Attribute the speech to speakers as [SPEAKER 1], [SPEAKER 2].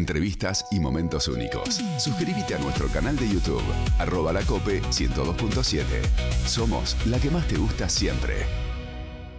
[SPEAKER 1] entrevistas y momentos únicos. Suscríbete a nuestro canal de YouTube, @lacope 102.7. Somos la que más te gusta siempre.